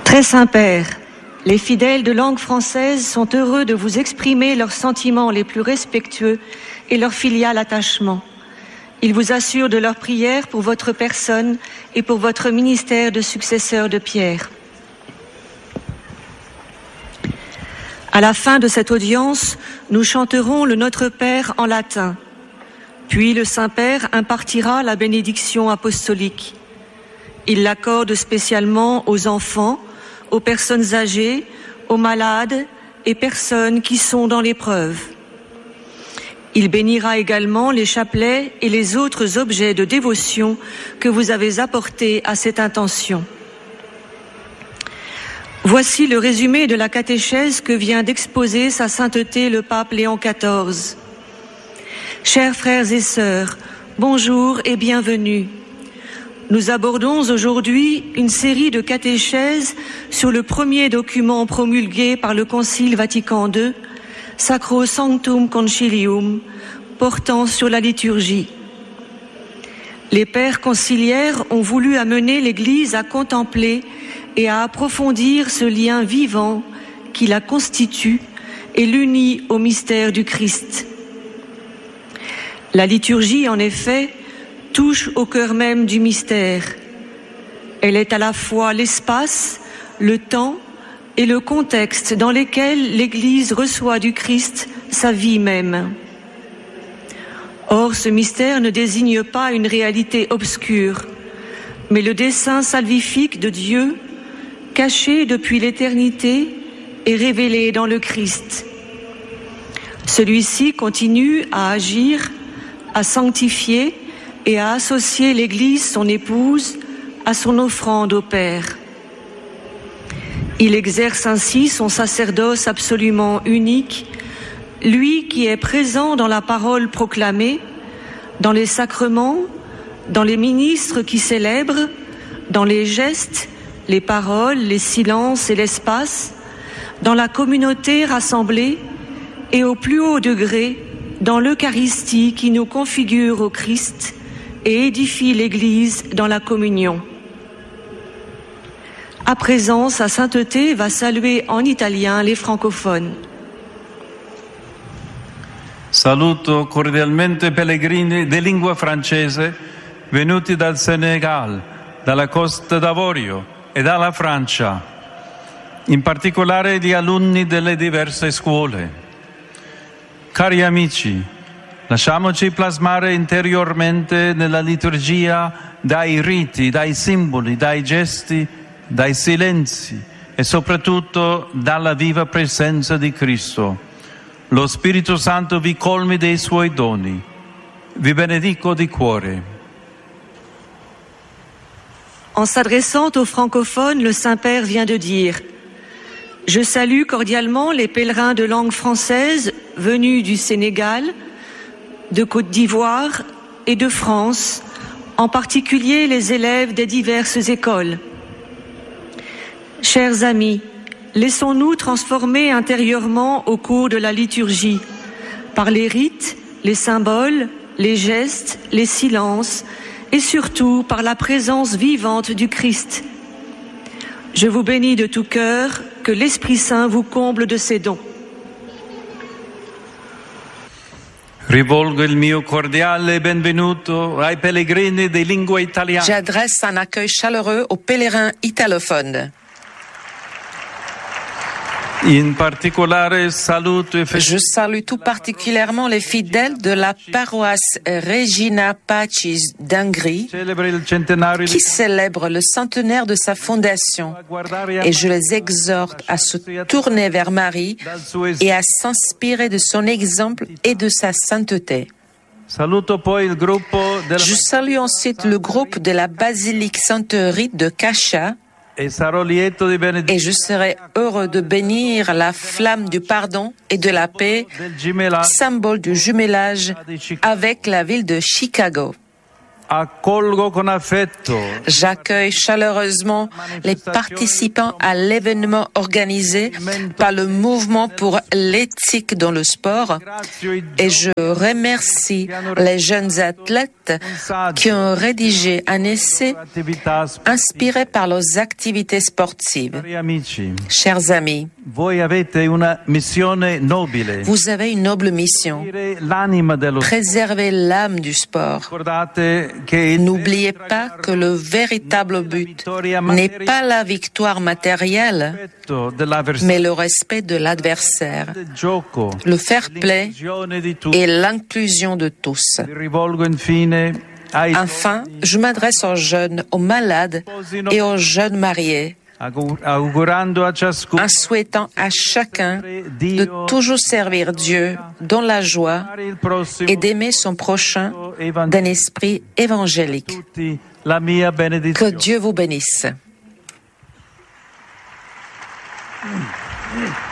Très Saint-Père, les fidèles de langue française sont heureux de vous exprimer leurs sentiments les plus respectueux et leur filial attachement. Ils vous assurent de leur prière pour votre personne et pour votre ministère de successeur de Pierre. À la fin de cette audience, nous chanterons le Notre Père en latin. Puis le Saint-Père impartira la bénédiction apostolique. Il l'accorde spécialement aux enfants, aux personnes âgées, aux malades et personnes qui sont dans l'épreuve. Il bénira également les chapelets et les autres objets de dévotion que vous avez apportés à cette intention. Voici le résumé de la catéchèse que vient d'exposer Sa Sainteté le pape Léon XIV. Chers frères et sœurs, bonjour et bienvenue. Nous abordons aujourd'hui une série de catéchèses sur le premier document promulgué par le Concile Vatican II, Sacrosanctum Concilium, portant sur la liturgie. Les pères conciliaires ont voulu amener l'Église à contempler et à approfondir ce lien vivant qui la constitue et l'unit au mystère du Christ. La liturgie, en effet, touche au cœur même du mystère. Elle est à la fois l'espace, le temps et le contexte dans lesquels l'Église reçoit du Christ sa vie même. Or, ce mystère ne désigne pas une réalité obscure, mais le dessein salvifique de Dieu, caché depuis l'éternité et révélé dans le Christ. Celui-ci continue à agir, à sanctifier et à associer l'Église, son épouse, à son offrande au Père. Il exerce ainsi son sacerdoce absolument unique, lui qui est présent dans la parole proclamée, dans les sacrements, dans les ministres qui célèbrent, dans les gestes, les paroles, les silences et l'espace, dans la communauté rassemblée et au plus haut degré, dans l'Eucharistie qui nous configure au Christ et édifie l'Église dans la communion. À présent, Sa Sainteté va saluer en italien les francophones. Saluto cordialmente pellegrini di lingua francese venuti dal Senegal, dalla Costa d'Avorio e dalla Francia, in particolare gli alunni delle diverse scuole. Cari amici, lasciamoci plasmare interiormente nella liturgia dai riti, dai simboli, dai gesti, dai silenzi e soprattutto dalla viva presenza di Cristo. Lo Spirito Santo vi colmi dei suoi doni. Vi benedico di cuore. En s'adressant aux francophones, le Saint-Père vient de dire « Je salue cordialement les pèlerins de langue française venus du Sénégal, de Côte d'Ivoire et de France, en particulier les élèves des diverses écoles. Chers amis, laissons-nous transformer intérieurement au cours de la liturgie, par les rites, les symboles, les gestes, les silences, et surtout par la présence vivante du Christ. Je vous bénis de tout cœur, que l'Esprit Saint vous comble de ses dons. Rivolgo il mio cordiale benvenuto ai pellegrini di lingua italiana. J'adresse un accueil chaleureux aux pèlerins italophones. In particolare saluto e Je salue tout particulièrement les fidèles de la paroisse Regina Pacis d'Hongrie qui célèbrent le centenaire de sa fondation, et je les exhorte à se tourner vers Marie et à s'inspirer de son exemple et de sa sainteté. Je salue ensuite le groupe de la basilique Sainte-Rite de Cascia, et je serai heureux de bénir la flamme du pardon et de la paix, symbole du jumelage avec la ville de Chicago. J'accueille chaleureusement les participants à l'événement organisé par le mouvement pour l'éthique dans le sport et je remercie les jeunes athlètes qui ont rédigé un essai inspiré par leurs activités sportives. Chers amis, vous avez une noble mission. Préserver l'âme du sport. N'oubliez pas que le véritable but n'est pas la victoire matérielle, mais le respect de l'adversaire, le fair play et l'inclusion de tous. Enfin, je m'adresse aux jeunes, aux malades et aux jeunes mariés, en souhaitant à chacun de toujours servir Dieu dans la joie et d'aimer son prochain d'un esprit évangélique. Que Dieu vous bénisse.